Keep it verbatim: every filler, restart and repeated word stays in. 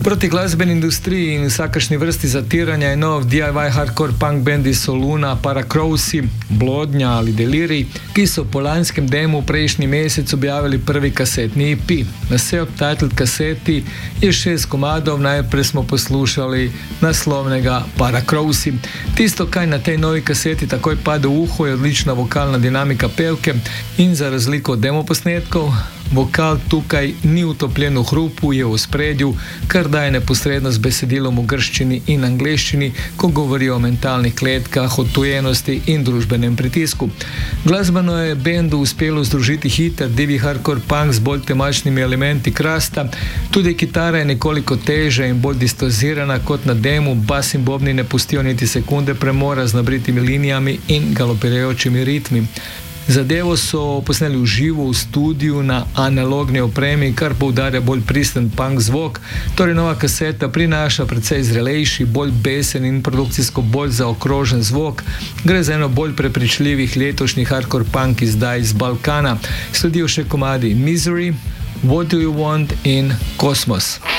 Proti glasbeni industriji in vsakršni vrsti zatiranja je nov D I Y hardcore punk bendi Soluna, Paracrosi, Blodnja ali Deliri, ki so po lanskem demu prejšnji mesec objavili prvi kasetni E P. Na self-titled kaseti je šest komadov, najprej smo poslušali naslovnega Paracrosi. Tisto, kaj na tej novi kaseti takoj pade v uho, je odlična vokalna dinamika pevke in za razliko od demoposnetkov, vokal tukaj ni utopljen v hrupu, je v ospredju, kar daje neposredno z besedilom v grščini in angleščini, ko govori o mentalnih kletkah, odtujenosti in družbenem pritisku. Glasbeno je bendu uspelo združiti hiter, divji hardcore punk z bolj temačnimi elementi krasta, tudi kitara je nekoliko težja in bolj distozirana kot na demu, bas in bobni ne pustijo niti sekunde premora z nabritimi linijami in galopirajočimi ritmi. Zadevo so posneli v živo v studiu na analogni opremi, kar poudarja bolj pristen punk zvok, torej nova kaseta prinaša precej zrelejši, bolj besen in produkcijsko bolj zaokrožen zvok. Gre za eno bolj prepričljivih letošnjih hardcore punk izdaj iz Balkana. Sledijo še komadi Misery, What Do You Want in Cosmos.